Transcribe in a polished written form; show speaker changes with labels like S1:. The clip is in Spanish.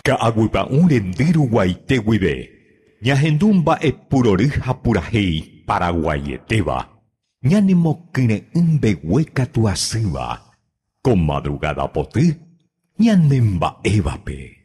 S1: Ka'agüipa rendero guaiteguive. Ñahendúmba epurorýha purahéi Paraguayetéva. Ñanemokyre'ỹ mbegue katu asýva. Ko madrugada poty ñanemba'évape.